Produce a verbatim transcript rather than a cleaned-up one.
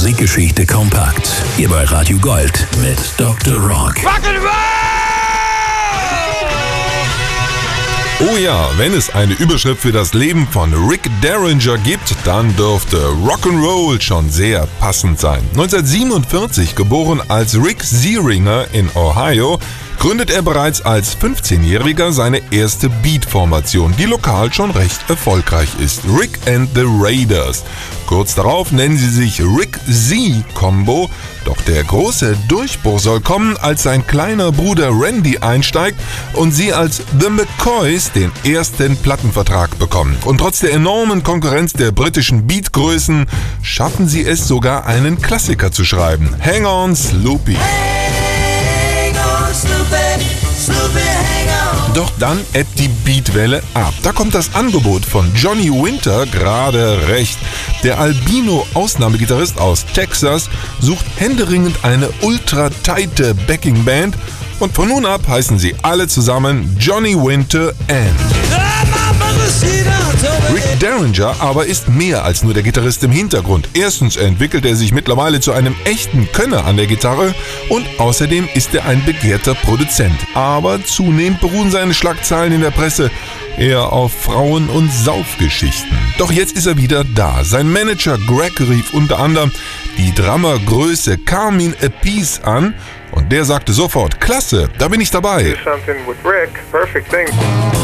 Musikgeschichte kompakt. Hier bei Radio Gold mit Doktor Rock. Oh ja, wenn es eine Überschrift für das Leben von Rick Derringer gibt, dann dürfte Rock'n'Roll schon sehr passend sein. neunzehnhundertsiebenundvierzig geboren als Rick Searinger in Ohio, gründet er bereits als fünfzehnjähriger seine erste Beat-Formation, die lokal schon recht erfolgreich ist. Rick and the Raiders. Kurz darauf nennen sie sich Rick Z Combo, doch der große Durchbruch soll kommen, als sein kleiner Bruder Randy einsteigt und sie als The McCoys den ersten Plattenvertrag bekommen. Und trotz der enormen Konkurrenz der britischen Beatgrößen schaffen sie es sogar, einen Klassiker zu schreiben. Hang on, Sloopy. Doch dann ebbt die Beatwelle ab. Da kommt das Angebot von Johnny Winter gerade recht. Der Albino-Ausnahmegitarrist aus Texas sucht händeringend eine ultra-tighte Backing-Band und von nun ab heißen sie alle zusammen Johnny Winter and. Rick Derringer aber ist mehr als nur der Gitarrist im Hintergrund. Erstens entwickelt er sich mittlerweile zu einem echten Könner an der Gitarre und außerdem ist er ein begehrter Produzent. Aber zunehmend beruhen seine Schlagzeilen in der Presse eher auf Frauen- und Saufgeschichten. Doch jetzt ist er wieder da. Sein Manager Greg rief unter anderem die Drummergröße Carmine Appice an und der sagte sofort: Klasse, da bin ich dabei. Do something with Rick, perfect thing.